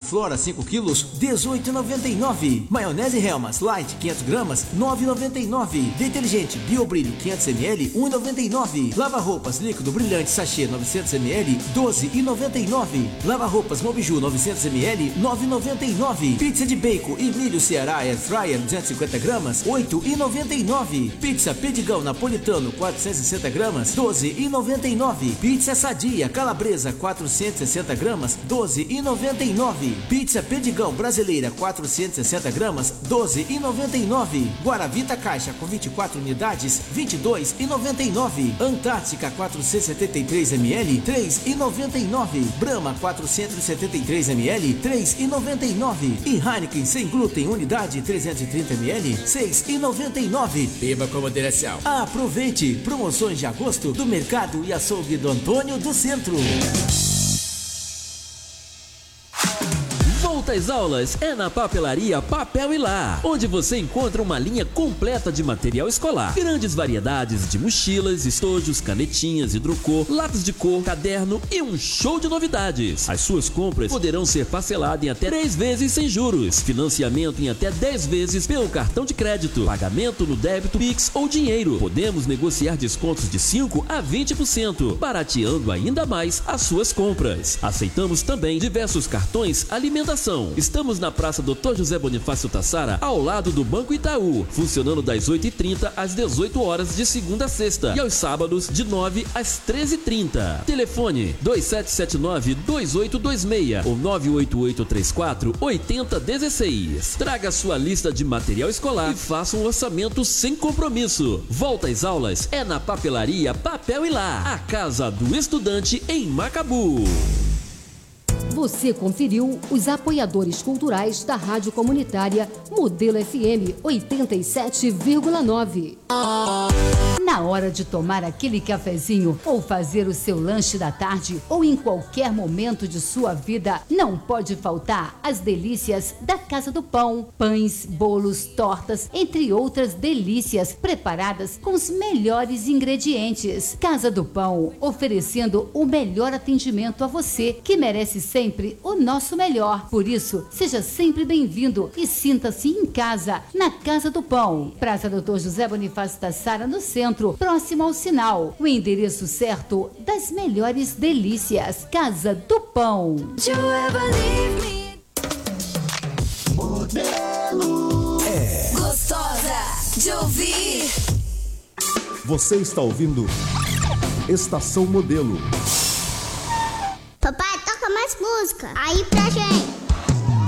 Flora 5 quilos, 18,99. Maionese Hellmann's Light 500 gramas, 9,99. Detergente BioBrilho 500 ml, 1,99. Lava-roupas líquido brilhante sachê 900 ml, 12,99. Lava-roupas Mobiju 900 ml, 9,99. Pizza de bacon e milho Ceará Air Fryer 250 gramas, 8,99. Pizza Pedigão Napolitano 460 gramas, 12,99. Pizza Sadia Calabresa 460 gramas, 12,99. Pizza Pedigão Brasileira 460 gramas, 12,99. Guaravita Caixa com 24 unidades, 22,99. Antártica 473 ml, 3,99. Brahma 473 ml, 3,99. E Heineken sem glúten unidade 330 ml, 6,99. Beba com moderação. Aproveite promoções de agosto do Mercado e Açougue do Antônio do Centro. Volta às aulas é na Papelaria Papel e Lá, onde você encontra uma linha completa de material escolar. Grandes variedades de mochilas, estojos, canetinhas, hidrocor, lápis de cor, caderno e um show de novidades. As suas compras poderão ser parceladas em até 3 vezes sem juros. Financiamento em até 10 vezes pelo cartão de crédito. Pagamento no débito, Pix ou dinheiro. Podemos negociar descontos de 5% a 20%, barateando ainda mais as suas compras. Aceitamos também diversos cartões alimentação. Estamos na Praça Dr. José Bonifácio Tassara, ao lado do Banco Itaú, funcionando das 8h30 às 18 horas de segunda a sexta e aos sábados de 9 às 13h30. Telefone 2779-2826 ou 98834-8016. Traga sua lista de material escolar e faça um orçamento sem compromisso. Volta às aulas é na Papelaria Papel e Lá, a casa do estudante em Macabu. Você conferiu os apoiadores culturais da Rádio Comunitária Modelo FM 87,9. Na hora de tomar aquele cafezinho ou fazer o seu lanche da tarde ou em qualquer momento de sua vida, não pode faltar as delícias da Casa do Pão. Pães, bolos, tortas, entre outras delícias preparadas com os melhores ingredientes. Casa do Pão, oferecendo o melhor atendimento a você, que merece sempre o nosso melhor. Por isso, seja sempre bem-vindo e sinta-se em casa na Casa do Pão. Praça Dr. José Bonifácio Tassara, no centro, próximo ao sinal. O endereço certo das melhores delícias. Casa do Pão. Modelo é gostosa de ouvir. Você está ouvindo Estação Modelo. Papai, toca mais música aí pra gente.